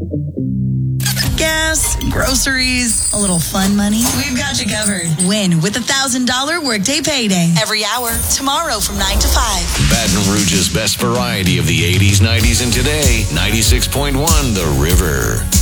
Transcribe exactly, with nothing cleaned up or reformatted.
Gas, groceries, a little fun money. We've got you covered. Win with a one thousand dollars Workday Payday. Every hour, tomorrow from nine to five. Baton Rouge's best variety of the eighties, nineties, and today. ninety-six point one The River.